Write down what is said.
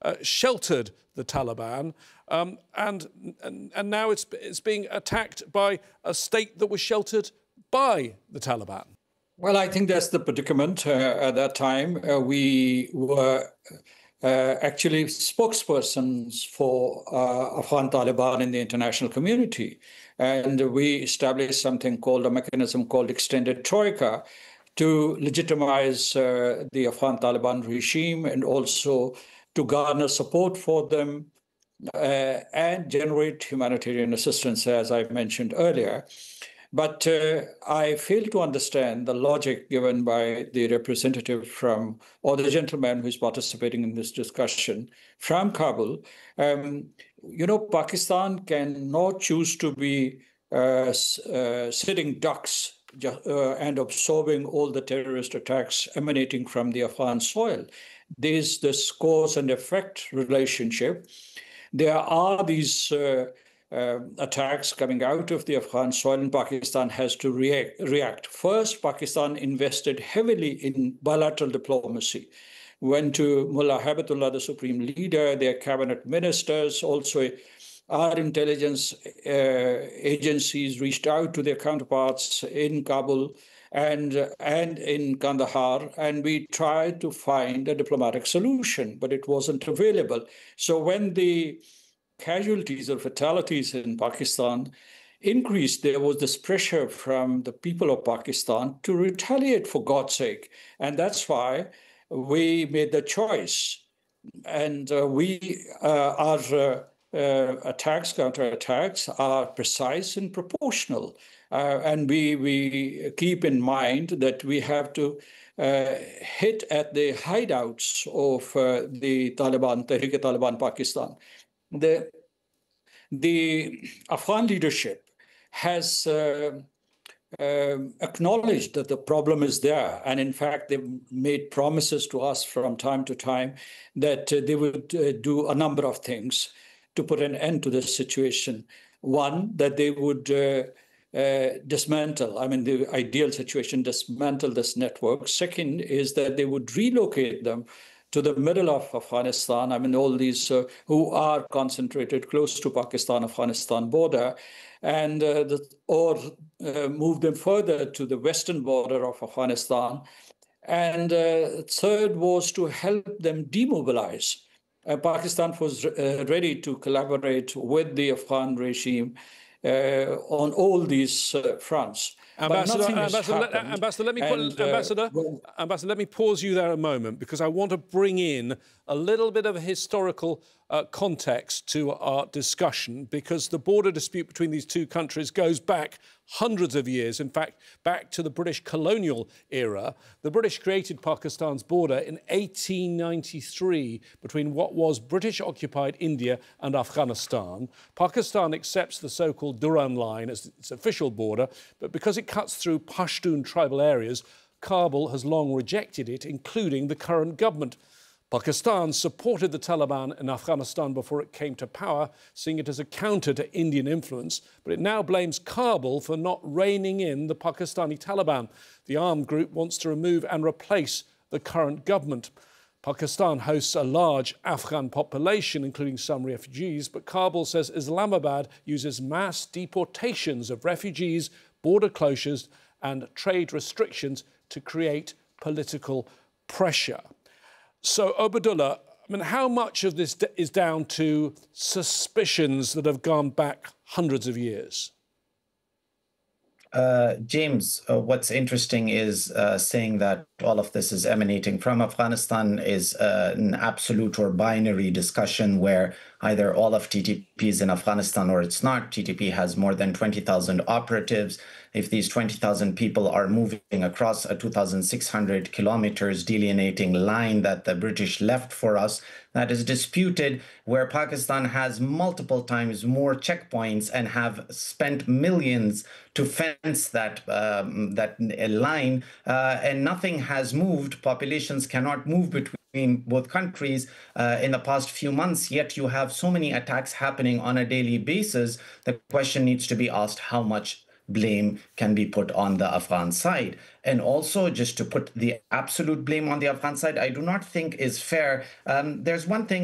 sheltered the Taliban, and now it's being attacked by a state that was sheltered by the Taliban. Well, I think that's the predicament. At that time, we were actually spokespersons for Afghan Taliban in the international community. And we established something called a mechanism called Extended Troika to legitimize the Afghan Taliban regime and also to garner support for them and generate humanitarian assistance, as I mentioned earlier. But I fail to understand the logic given by the representative from, or the gentleman who's participating in this discussion from Kabul. Pakistan cannot choose to be sitting ducks and absorbing all the terrorist attacks emanating from the Afghan soil. There's this cause and effect relationship. There are these attacks coming out of the Afghan soil, and Pakistan has to react. First, Pakistan invested heavily in bilateral diplomacy. Went to Mullah Habibatullah, the supreme leader, their cabinet ministers, also our intelligence agencies reached out to their counterparts in Kabul and in Kandahar, and we tried to find a diplomatic solution, but it wasn't available. So when the casualties or fatalities in Pakistan increased, there was this pressure from the people of Pakistan to retaliate, for God's sake. And that's why we made the choice. And our attacks, counterattacks, are precise and proportional. And we keep in mind that we have to hit at the hideouts of the Taliban, Tehrik-e-Taliban Pakistan. The Afghan leadership has acknowledged that the problem is there. And in fact, they've made promises to us from time to time that they would do a number of things to put an end to this situation. One, that they would dismantle, the ideal situation, dismantle this network. Second is that they would relocate them to the middle of Afghanistan, all these who are concentrated close to Pakistan-Afghanistan border, and or move them further to the western border of Afghanistan. And third was to help them demobilize. Pakistan was ready to collaborate with the Afghan regime on all these fronts. Ambassador, let me pause you there a moment, because I want to bring in a little bit of historical context to our discussion, because the border dispute between these two countries goes back hundreds of years, in fact, back to the British colonial era. The British created Pakistan's border in 1893 between what was British-occupied India and Afghanistan. Pakistan accepts the so-called Durand Line as its official border, but because it cuts through Pashtun tribal areas, Kabul has long rejected it, including the current government. Pakistan supported the Taliban in Afghanistan before it came to power, seeing it as a counter to Indian influence, but it now blames Kabul for not reining in the Pakistani Taliban. The armed group wants to remove and replace the current government. Pakistan hosts a large Afghan population, including some refugees, but Kabul says Islamabad uses mass deportations of refugees, border closures and trade restrictions to create political pressure. So, Obadullah, how much of this is down to suspicions that have gone back hundreds of years? James, what's interesting is saying that all of this is emanating from Afghanistan is an absolute or binary discussion where either all of TTP is in Afghanistan or it's not. TTP has more than 20,000 operatives. If these 20,000 people are moving across a 2,600 kilometers delineating line that the British left for us, that is disputed, where Pakistan has multiple times more checkpoints and have spent millions to fence that line, and nothing has moved. Populations cannot move between both countries in the past few months, yet you have so many attacks happening on a daily basis. The question needs to be asked, how much blame can be put on the Afghan side? And also, just to put the absolute blame on the Afghan side, I do not think is fair. There's one thing